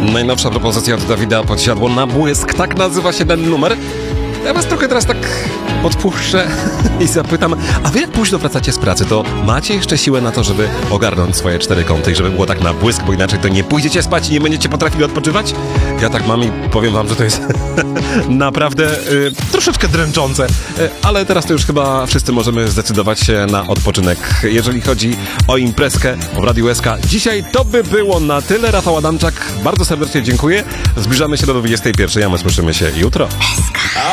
Najnowsza propozycja od Dawida Podsiadło na błysk. Tak nazywa się ten numer. Ja was trochę teraz tak odpuszczę i zapytam, a wy jak późno wracacie z pracy, to macie jeszcze siłę na to, żeby ogarnąć swoje 4 kąty i żeby było tak na błysk, bo inaczej to nie pójdziecie spać i nie będziecie potrafili odpoczywać? Ja tak mam i powiem wam, że to jest naprawdę troszeczkę dręczące. Ale teraz to już chyba wszyscy możemy zdecydować się na odpoczynek. Jeżeli chodzi o imprezkę w Radiu SK, dzisiaj to by było na tyle. Rafał Adamczak, bardzo serdecznie dziękuję. Zbliżamy się do 21, a my słyszymy się jutro.